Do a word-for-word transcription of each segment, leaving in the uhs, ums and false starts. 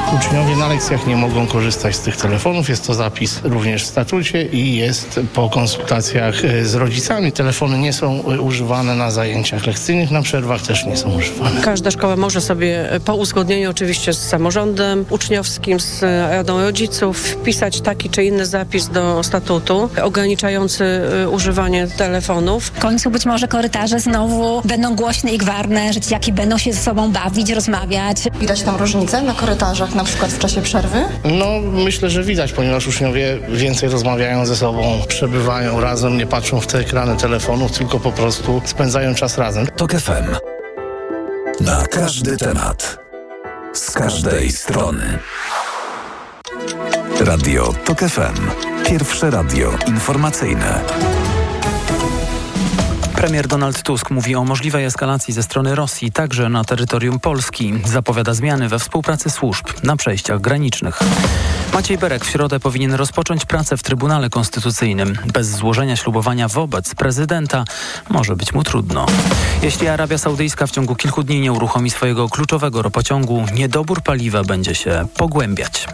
Uczniowie na lekcjach nie mogą korzystać z tych telefonów. Jest to zapis również w statucie i jest po konsultacjach z rodzicami. Telefony nie są używane na zajęciach lekcyjnych, na przerwach też nie są używane. Każda szkoła może sobie po uzgodnieniu oczywiście z samorządem uczniowskim, z radą rodziców wpisać taki czy inny zapis do statutu ograniczający używanie telefonów. W końcu być może korytarze znowu będą głośne i gwarne, że dzieciaki będą się ze sobą bawić, rozmawiać. Widać tam różnicę na korytarzach, na przykład w czasie przerwy? No, myślę, że widać, ponieważ uczniowie więcej rozmawiają ze sobą, przebywają razem, nie patrzą w te ekrany telefonów, tylko po prostu spędzają czas razem. TOK F M. Na każdy temat. Z każdej strony. Radio TOK F M. Pierwsze radio informacyjne. Premier Donald Tusk mówi o możliwej eskalacji ze strony Rosji, także na terytorium Polski. Zapowiada zmiany we współpracy służb na przejściach granicznych. Maciej Berek w środę powinien rozpocząć pracę w Trybunale Konstytucyjnym. Bez złożenia ślubowania wobec prezydenta może być mu trudno. Jeśli Arabia Saudyjska w ciągu kilku dni nie uruchomi swojego kluczowego ropociągu, niedobór paliwa będzie się pogłębiać.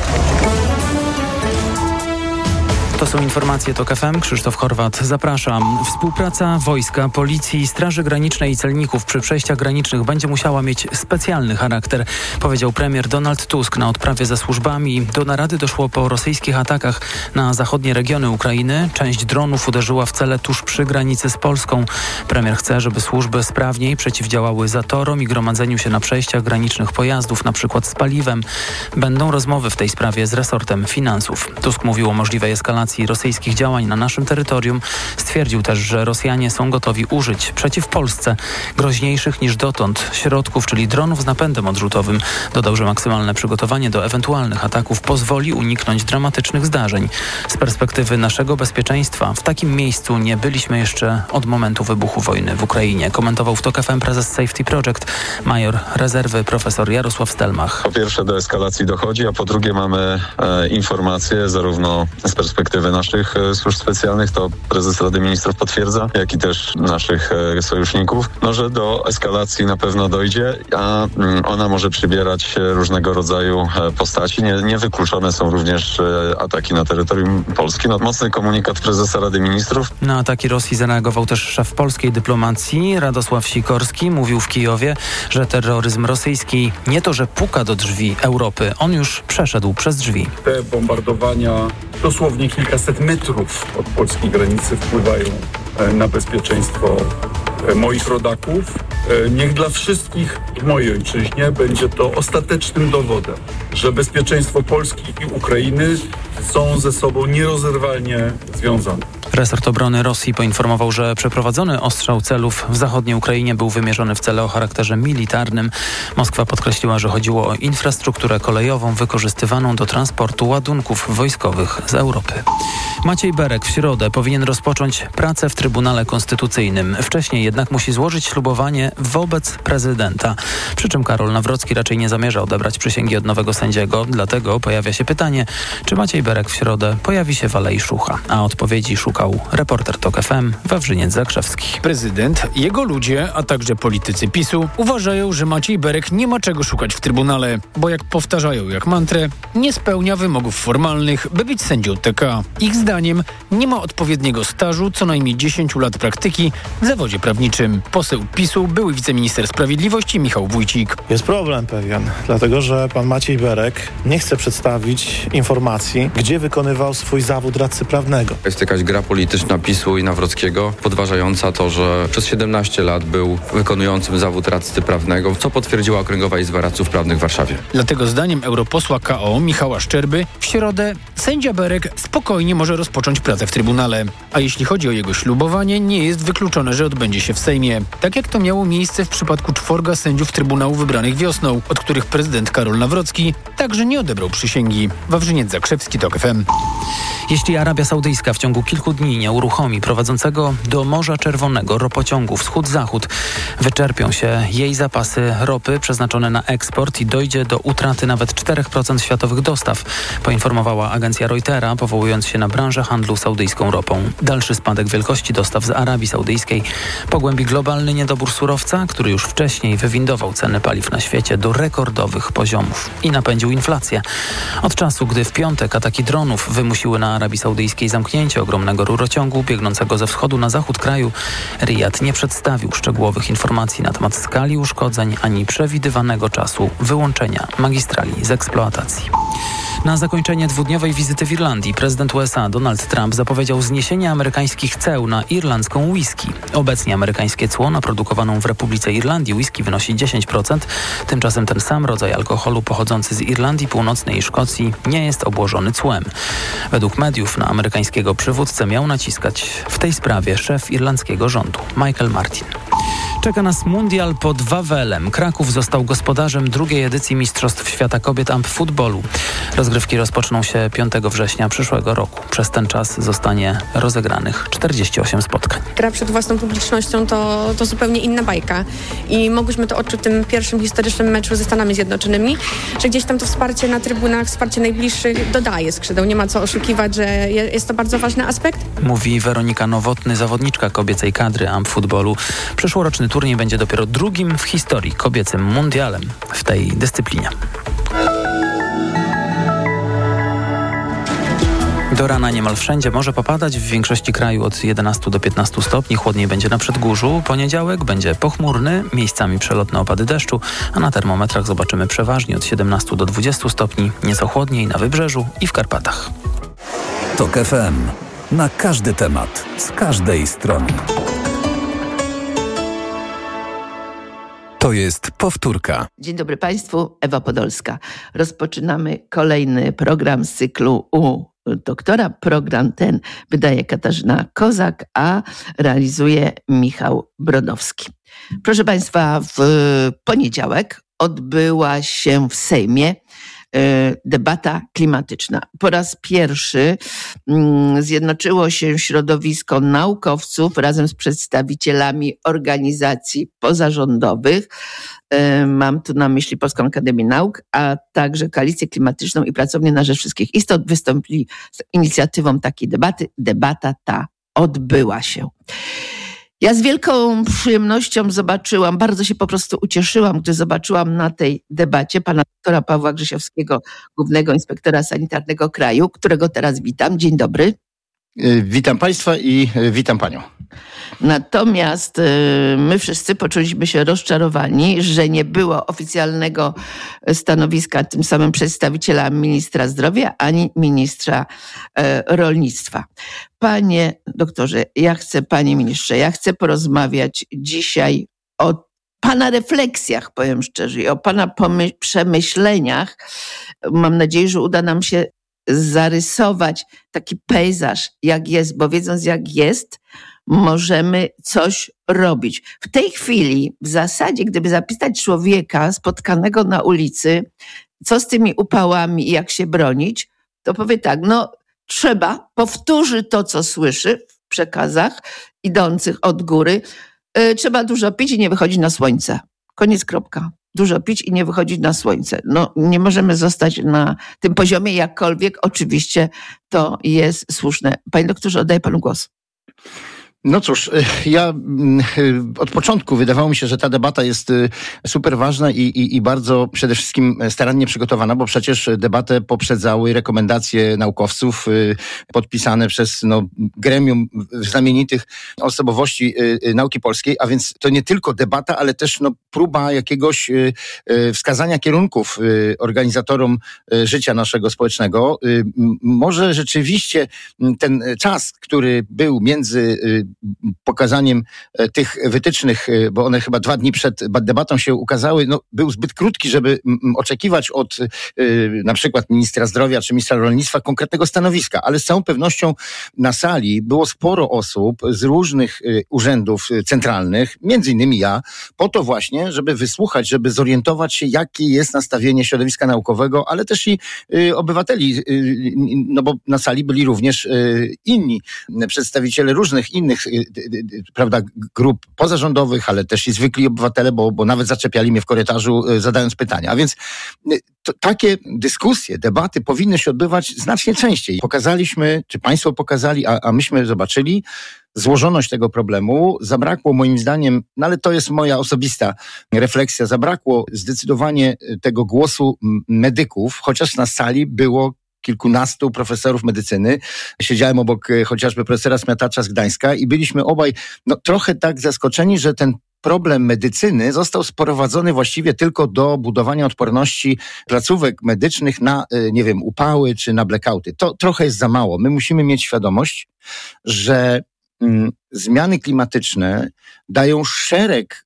To są informacje TOK F M. Krzysztof Chorwat, zapraszam. Współpraca wojska, policji, Straży Granicznej i celników przy przejściach granicznych będzie musiała mieć specjalny charakter, powiedział premier Donald Tusk na odprawie ze służbami. Do narady doszło po rosyjskich atakach na zachodnie regiony Ukrainy. Część dronów uderzyła w cele tuż przy granicy z Polską. Premier chce, żeby służby sprawniej przeciwdziałały zatorom i gromadzeniu się na przejściach granicznych pojazdów, na przykład z paliwem. Będą rozmowy w tej sprawie z resortem finansów. Tusk mówił o możliwej eskalacji rosyjskich działań na naszym terytorium. Stwierdził też, że Rosjanie są gotowi użyć przeciw Polsce groźniejszych niż dotąd środków, czyli dronów z napędem odrzutowym. Dodał, że maksymalne przygotowanie do ewentualnych ataków pozwoli uniknąć dramatycznych zdarzeń. Z perspektywy naszego bezpieczeństwa w takim miejscu nie byliśmy jeszcze od momentu wybuchu wojny w Ukrainie. Komentował w TOK F M prezes Safety Project, major rezerwy profesor Jarosław Stelmach. Po pierwsze do eskalacji dochodzi, a po drugie mamy e, informacje zarówno z perspektywy naszych e, służb specjalnych, to prezes Rady Ministrów potwierdza, jak i też naszych e, sojuszników, no, że do eskalacji na pewno dojdzie, a mm, ona może przybierać e, różnego rodzaju e, postaci. Nie, niewykluczone są również e, ataki na terytorium Polski. No, mocny komunikat prezesa Rady Ministrów. Na ataki Rosji zareagował też szef polskiej dyplomacji Radosław Sikorski. Mówił w Kijowie, że terroryzm rosyjski nie to, że puka do drzwi Europy, on już przeszedł przez drzwi. Te bombardowania dosłownie kilkaset metrów od polskiej granicy wpływają na bezpieczeństwo moich rodaków. Niech dla wszystkich w mojej ojczyźnie będzie to ostatecznym dowodem, że bezpieczeństwo Polski i Ukrainy są ze sobą nierozerwalnie związane. Resort Obrony Rosji poinformował, że przeprowadzony ostrzał celów w zachodniej Ukrainie był wymierzony w cele o charakterze militarnym. Moskwa podkreśliła, że chodziło o infrastrukturę kolejową wykorzystywaną do transportu ładunków wojskowych z Europy. Maciej Berek w środę powinien rozpocząć pracę w Trybunale Konstytucyjnym. Wcześniej jednak musi złożyć ślubowanie wobec prezydenta. Przy czym Karol Nawrocki raczej nie zamierza odebrać przysięgi od nowego sędziego. Dlatego pojawia się pytanie, czy Maciej Berek w środę pojawi się w Alei Szucha. A odpowiedzi szuka reporter TOK F M Wawrzyniec Zakrzewski. Prezydent, jego ludzie, a także politycy PiSu uważają, że Maciej Berek nie ma czego szukać w Trybunale, bo jak powtarzają jak mantrę, nie spełnia wymogów formalnych, by być sędzią T K. Ich zdaniem nie ma odpowiedniego stażu, co najmniej dziesięć lat praktyki w zawodzie prawniczym. Poseł PiSu, były wiceminister sprawiedliwości Michał Wójcik. Jest problem pewien, dlatego że pan Maciej Berek nie chce przedstawić informacji, gdzie wykonywał swój zawód radcy prawnego. Jest jakaś gra polityczna PiSu i Nawrockiego, podważająca to, że przez siedemnaście lat był wykonującym zawód radcy prawnego, co potwierdziła Okręgowa Izba Radców Prawnych w Warszawie. Dlatego zdaniem europosła K O Michała Szczerby w środę sędzia Berek spokojnie może rozpocząć pracę w Trybunale. A jeśli chodzi o jego ślubowanie, nie jest wykluczone, że odbędzie się w Sejmie. Tak jak to miało miejsce w przypadku czworga sędziów Trybunału wybranych wiosną, od których prezydent Karol Nawrocki także nie odebrał przysięgi. Wawrzyniec Zakrzewski, TOK F M. Jeśli Arabia Saudyjska w ciągu kilku dni nie uruchomi prowadzącego do Morza Czerwonego ropociągu wschód-zachód, wyczerpią się jej zapasy ropy przeznaczone na eksport i dojdzie do utraty nawet cztery procent światowych dostaw, poinformowała agencja Reutera, powołując się na branżę handlu saudyjską ropą. Dalszy spadek wielkości dostaw z Arabii Saudyjskiej pogłębi globalny niedobór surowca, który już wcześniej wywindował ceny paliw na świecie do rekordowych poziomów i napędził inflację. Od czasu, gdy w piątek ataki dronów wymusiły na Arabii Saudyjskiej zamknięcie ogromnego rurociągu biegnącego ze wschodu na zachód kraju, Rijad nie przedstawił szczegółowych informacji na temat skali uszkodzeń ani przewidywanego czasu wyłączenia magistrali z eksploatacji. Na zakończenie dwudniowej wizyty w Irlandii prezydent U S A Donald Trump zapowiedział zniesienie amerykańskich ceł na irlandzką whisky. Obecnie amerykańskie cło na produkowaną w Republice Irlandii whisky wynosi dziesięć procent. Tymczasem ten sam rodzaj alkoholu pochodzący z Irlandii Północnej i Szkocji nie jest obłożony cłem. Według mediów na amerykańskiego przywódcę miał naciskać w tej sprawie szef irlandzkiego rządu Michael Martin. Czeka nas mundial pod Wawelem. Kraków został gospodarzem drugiej edycji Mistrzostw Świata Kobiet A M P futbolu. Rozgrywki rozpoczną się piątego września przyszłego roku. Przez ten czas zostanie rozegranych czterdzieści osiem spotkań. Gra przed własną publicznością to, to zupełnie inna bajka i mogłyśmy to odczuć w tym pierwszym historycznym meczu ze Stanami Zjednoczonymi, że gdzieś tam to wsparcie na trybunach, wsparcie najbliższych dodaje skrzydeł. Nie ma co oszukiwać, że jest to bardzo ważny aspekt. Mówi Weronika Nowotny, zawodniczka kobiecej kadry A M P futbolu. Przyszłoroczny turniej będzie dopiero drugim w historii kobiecym mundialem w tej dyscyplinie. Do rana niemal wszędzie może popadać, w większości kraju od jedenastu do piętnastu stopni, chłodniej będzie na Przedgórzu. Poniedziałek będzie pochmurny, miejscami przelotne opady deszczu, a na termometrach zobaczymy przeważnie od siedemnastu do dwudziestu stopni, nieco chłodniej na Wybrzeżu i w Karpatach. TOK F M. Na każdy temat, z każdej strony. To jest powtórka. Dzień dobry Państwu, Ewa Podolska. Rozpoczynamy kolejny program z cyklu u doktora. Program ten wydaje Katarzyna Kozak, a realizuje Michał Brodowski. Proszę Państwa, w poniedziałek odbyła się w Sejmie debata klimatyczna. Po raz pierwszy zjednoczyło się środowisko naukowców razem z przedstawicielami organizacji pozarządowych. Mam tu na myśli Polską Akademię Nauk, a także Koalicję Klimatyczną i Pracownię na Rzecz Wszystkich Istot. Wystąpili z inicjatywą takiej debaty. Debata ta odbyła się. Ja z wielką przyjemnością zobaczyłam, bardzo się po prostu ucieszyłam, gdy zobaczyłam na tej debacie pana doktora Pawła Grzesiowskiego, głównego inspektora sanitarnego kraju, którego teraz witam. Dzień dobry. Witam Państwa i witam Panią. Natomiast my wszyscy poczuliśmy się rozczarowani, że nie było oficjalnego stanowiska tym samym przedstawiciela ministra zdrowia ani ministra rolnictwa. Panie doktorze, ja chcę, panie ministrze, ja chcę porozmawiać dzisiaj o pana refleksjach, powiem szczerze, i o pana pomy- przemyśleniach. Mam nadzieję, że uda nam się zarysować taki pejzaż, jak jest, bo wiedząc jak jest, możemy coś robić. W tej chwili w zasadzie, gdyby zapisać człowieka spotkanego na ulicy, co z tymi upałami i jak się bronić, to powie tak, no trzeba, powtórzy to, co słyszy w przekazach idących od góry, yy, trzeba dużo pić i nie wychodzić na słońce. Koniec, kropka. Dużo pić i nie wychodzić na słońce. No, nie możemy zostać na tym poziomie, jakkolwiek oczywiście to jest słuszne. Panie doktorze, oddaję panu głos. No cóż, ja od początku wydawało mi się, że ta debata jest super ważna i, i, i bardzo przede wszystkim starannie przygotowana, bo przecież debatę poprzedzały rekomendacje naukowców podpisane przez no, gremium znamienitych osobowości nauki polskiej, a więc to nie tylko debata, ale też no, próba jakiegoś wskazania kierunków organizatorom życia naszego społecznego. Może rzeczywiście ten czas, który był między pokazaniem tych wytycznych, bo one chyba dwa dni przed debatą się ukazały, no, był zbyt krótki, żeby oczekiwać od na przykład ministra zdrowia czy ministra rolnictwa konkretnego stanowiska, ale z całą pewnością na sali było sporo osób z różnych urzędów centralnych, między innymi ja, po to właśnie, żeby wysłuchać, żeby zorientować się, jakie jest nastawienie środowiska naukowego, ale też i obywateli, no bo na sali byli również inni przedstawiciele różnych innych różnych, prawda, grup pozarządowych, ale też i zwykli obywatele, bo, bo nawet zaczepiali mnie w korytarzu, zadając pytania. A więc to, takie dyskusje, debaty powinny się odbywać znacznie częściej. Pokazaliśmy, czy państwo pokazali, a, a myśmy zobaczyli złożoność tego problemu. Zabrakło moim zdaniem, no ale to jest moja osobista refleksja, zabrakło zdecydowanie tego głosu medyków, chociaż na sali było kilkunastu profesorów medycyny. Siedziałem obok chociażby profesora Smiatacza z Gdańska i byliśmy obaj no, trochę tak zaskoczeni, że ten problem medycyny został sprowadzony właściwie tylko do budowania odporności placówek medycznych na, nie wiem, upały czy na blackouty. To trochę jest za mało. My musimy mieć świadomość, że mm, zmiany klimatyczne dają szereg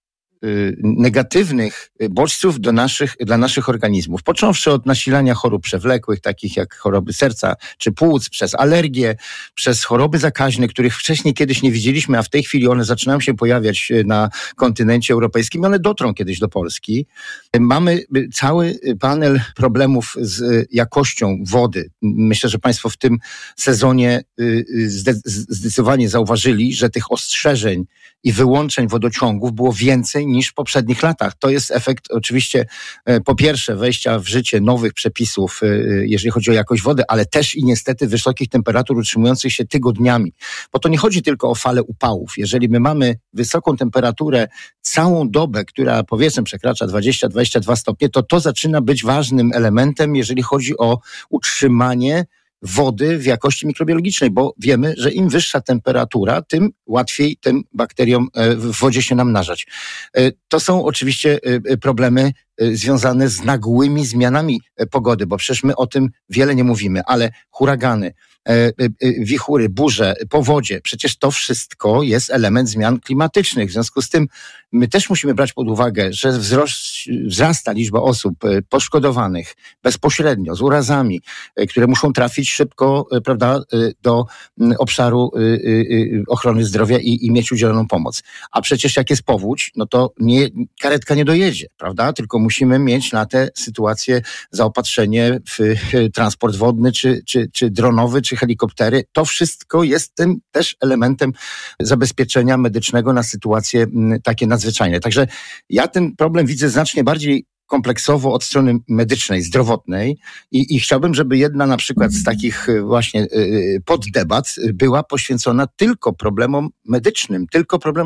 negatywnych bodźców do naszych, dla naszych organizmów. Począwszy od nasilania chorób przewlekłych, takich jak choroby serca czy płuc, przez alergie, przez choroby zakaźne, których wcześniej kiedyś nie widzieliśmy, a w tej chwili one zaczynają się pojawiać na kontynencie europejskim i one dotrą kiedyś do Polski. Mamy cały panel problemów z jakością wody. Myślę, że państwo w tym sezonie zdecydowanie zauważyli, że tych ostrzeżeń i wyłączeń wodociągów było więcej niż w poprzednich latach. To jest efekt oczywiście po pierwsze wejścia w życie nowych przepisów, jeżeli chodzi o jakość wody, ale też i niestety wysokich temperatur utrzymujących się tygodniami. Bo to nie chodzi tylko o falę upałów. Jeżeli my mamy wysoką temperaturę całą dobę, która powiedzmy przekracza dwadzieścia do dwudziestu dwóch stopni, to to zaczyna być ważnym elementem, jeżeli chodzi o utrzymanie wody w jakości mikrobiologicznej, bo wiemy, że im wyższa temperatura, tym łatwiej tym bakteriom w wodzie się namnażać. To są oczywiście problemy związane z nagłymi zmianami pogody, bo przecież my o tym wiele nie mówimy, ale huragany, wichury, burze, powodzie, przecież to wszystko jest element zmian klimatycznych. W związku z tym my też musimy brać pod uwagę, że wzrost, wzrasta liczba osób poszkodowanych bezpośrednio z urazami, które muszą trafić szybko, prawda, do obszaru ochrony zdrowia i, i mieć udzieloną pomoc. A przecież jak jest powódź, no to nie, karetka nie dojedzie, prawda, tylko musimy mieć na tę sytuację zaopatrzenie w transport wodny, czy, czy, czy dronowy, czy helikoptery. To wszystko jest tym też elementem zabezpieczenia medycznego na sytuacje takie nadzwyczajne. Także ja ten problem widzę znacznie bardziej kompleksowo od strony medycznej, zdrowotnej i, i chciałbym, żeby jedna na przykład z takich właśnie poddebat była poświęcona tylko problemom medycznym, tylko problemom